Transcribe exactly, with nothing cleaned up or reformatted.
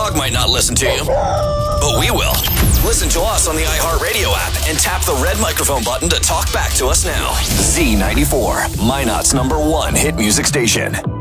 dog might not listen to you, but we will. Listen to us on the iHeartRadio app and tap the red microphone button to talk back to us now. Z ninety-four, Minot's number one hit music station.